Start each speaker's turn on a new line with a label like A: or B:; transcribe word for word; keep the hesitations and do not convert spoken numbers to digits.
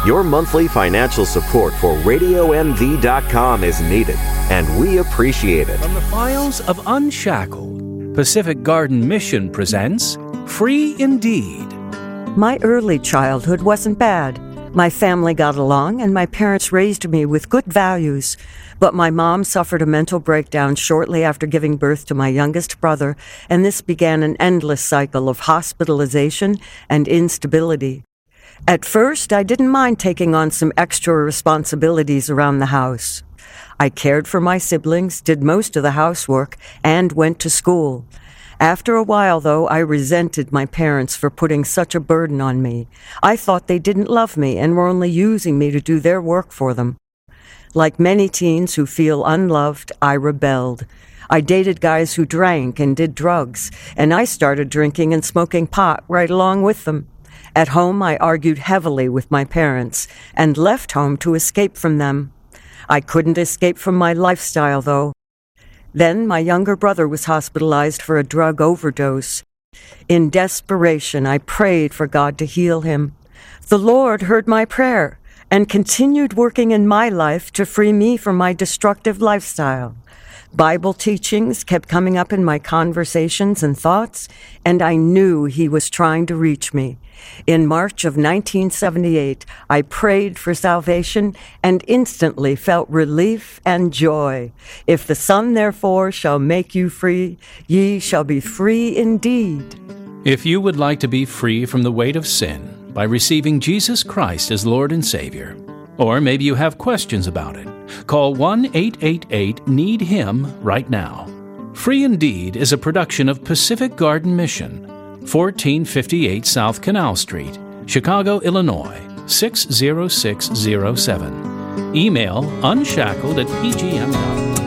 A: Your monthly financial support for radio m v dot com is needed, and we appreciate it.
B: From the files of Unshackled, Pacific Garden Mission presents Free Indeed.
C: My early childhood wasn't bad. My family got along, and my parents raised me with good values. But my mom suffered a mental breakdown shortly after giving birth to my youngest brother, and this began an endless cycle of hospitalization and instability. At first, I didn't mind taking on some extra responsibilities around the house. I cared for my siblings, did most of the housework, and went to school. After a while, though, I resented my parents for putting such a burden on me. I thought they didn't love me and were only using me to do their work for them. Like many teens who feel unloved, I rebelled. I dated guys who drank and did drugs, and I started drinking and smoking pot right along with them. At home, I argued heavily with my parents and left home to escape from them. I couldn't escape from my lifestyle, though. Then my younger brother was hospitalized for a drug overdose. In desperation, I prayed for God to heal him. The Lord heard my prayer and continued working in my life to free me from my destructive lifestyle. Bible teachings kept coming up in my conversations and thoughts, and I knew He was trying to reach me. In March of nineteen seventy-eight, I prayed for salvation and instantly felt relief and joy. If the Son, therefore, shall make you free, ye shall be free indeed.
B: If you would like to be free from the weight of sin by receiving Jesus Christ as Lord and Savior, or maybe you have questions about it, call one eight eight eight need him right now. Free Indeed is a production of Pacific Garden Mission, fourteen fifty-eight South Canal Street, Chicago, Illinois, six zero six zero seven. Email unshackled at p g m dot com.